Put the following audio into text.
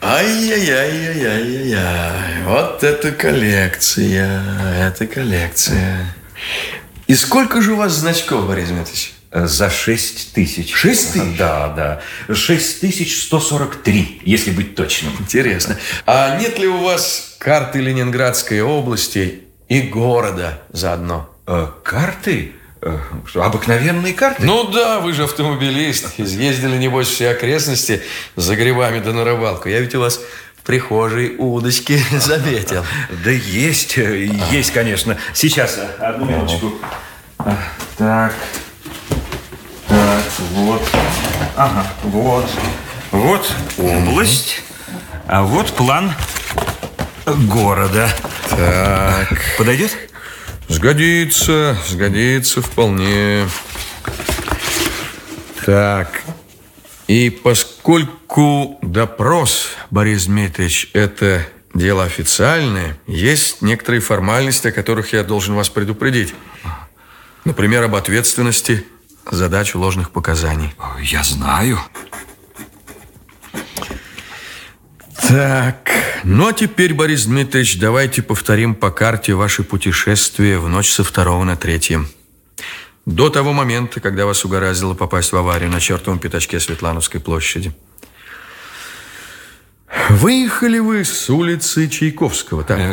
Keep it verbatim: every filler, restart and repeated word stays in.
Ай-яй-яй-яй-яй-яй. Вот это коллекция, это коллекция. И сколько же у вас значков, Борис Дмитриевич? За шесть тысяч. Шесть тысяч? Да, да. Шесть тысяч сто сорок три, если быть точным. Интересно. А нет ли у вас карты Ленинградской области и города заодно? Э, карты? Э, что, обыкновенные карты? Ну да, вы же автомобилист. Изъездили, небось, все окрестности за грибами да на рыбалку. Я ведь у вас в прихожей удочки заметил. Да есть, есть, конечно. Сейчас, одну минуточку. Так... Так, вот, ага, вот, вот область, а вот план города. Так. Подойдет? Сгодится, сгодится вполне. Так. И поскольку допрос, Борис Дмитриевич, это дело официальное, есть некоторые формальности, о которых я должен вас предупредить. Например, об ответственности за дачу ложных показаний. Я знаю. Так, ну а теперь, Борис Дмитриевич, давайте повторим по карте ваше путешествие в ночь со второго на третье. До того момента, когда вас угораздило попасть в аварию на чертовом пятачке Светлановской площади. Выехали вы с улицы Чайковского, так?